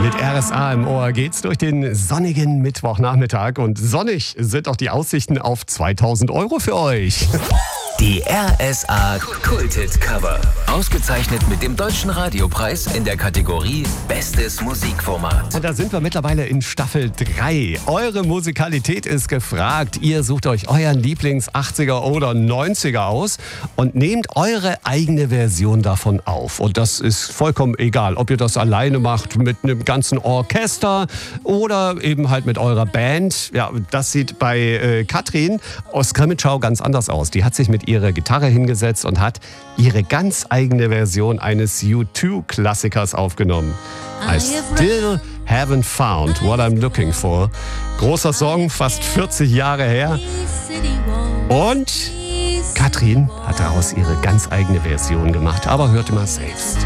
Mit RSA im Ohr geht's durch den sonnigen Mittwochnachmittag und sonnig sind auch die Aussichten auf 2000 € für euch. Die RSA Kulthit Cover. Ausgezeichnet mit dem Deutschen Radiopreis in der Kategorie Bestes Musikformat. Und da sind wir mittlerweile in Staffel 3. Eure Musikalität ist gefragt. Ihr sucht euch euren Lieblings-80er oder 90er aus und nehmt eure eigene Version davon auf. Und das ist vollkommen egal, ob ihr das alleine macht, mit einem ganzen Orchester oder eben halt mit eurer Band. Ja, das sieht bei Katrin aus Grimmitschau ganz anders aus. Die hat sich mit ihrer Gitarre hingesetzt und hat ihre ganz eigene Version eines U2-Klassikers aufgenommen. I still haven't found what I'm looking for. Großer Song, fast 40 Jahre her. Und Katrin hat daraus ihre ganz eigene Version gemacht. Aber hört immer selbst.